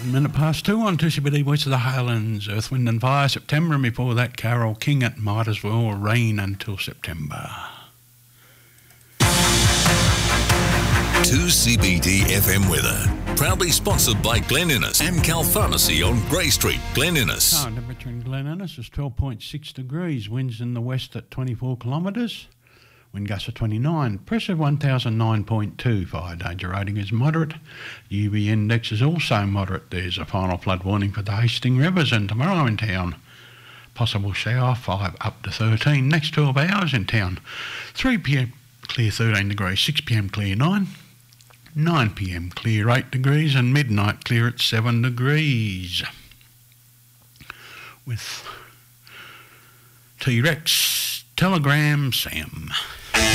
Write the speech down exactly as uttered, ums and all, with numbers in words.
Minute past two on two C B D Voice of the Highlands, Earth, Wind and Fire, September, and before that Carole King, It Might As Well Rain Until September. two C B D F M weather, proudly sponsored by Glen Innes, Amcal Pharmacy on Grey Street, Glen Innes. Current temperature in Glen Innes is twelve point six degrees, winds in the west at twenty-four kilometres, wind gusts at twenty-nine, pressure one thousand nine point two, fire danger rating is moderate, U V index is also moderate. There's a final flood warning for the Hastings Rivers, and tomorrow in town, possible shower, five up to thirteen. Next twelve hours in town, three p m clear thirteen degrees, six p m clear nine, nine p m clear eight degrees, and midnight clear at seven degrees. With T-Rex, Telegram Sam.